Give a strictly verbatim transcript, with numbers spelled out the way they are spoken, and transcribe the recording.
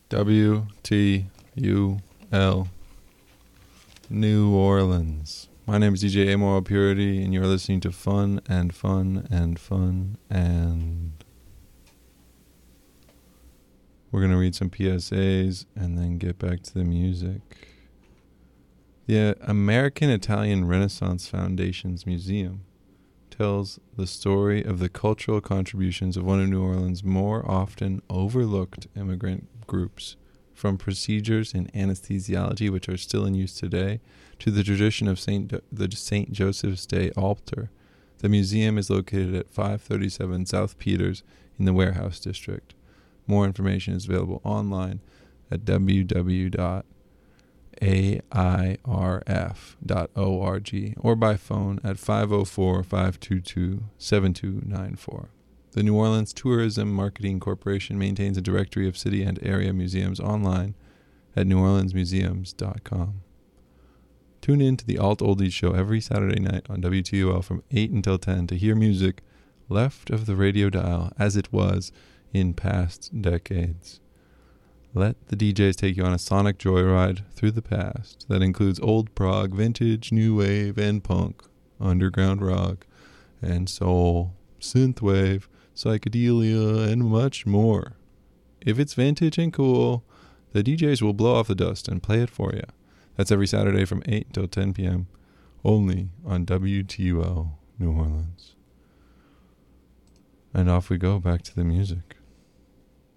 W T U L New Orleans. My name is D J Amoral Purity, and you're listening to Fun and Fun and Fun and... We're going to read some P S As and then get back to the music. The American Italian Renaissance Foundation's museum tells the story of the cultural contributions of one of New Orleans' more often overlooked immigrant groups, from procedures in anesthesiology, which are still in use today, to the tradition of Saint Do- the Saint Joseph's Day altar. The museum is located at five thirty-seven South Peters in the Warehouse District. More information is available online at w w w dot a i r f dot org or by phone at five oh four, five two two, seven two nine four. The New Orleans Tourism Marketing Corporation maintains a directory of city and area museums online at new orleans museums dot com. Tune in to the Alt Oldies show every Saturday night on W T U L from eight until ten to hear music left of the radio dial as it was in past decades. Let the D Js take you on a sonic joyride through the past that includes old prog, vintage, new wave, and punk, underground rock, and soul, synthwave, psychedelia, and much more. If it's vintage and cool, the D Js will blow off the dust and play it for you. That's every Saturday from eight until ten p.m. only on W T U L New Orleans. And off we go back to the music.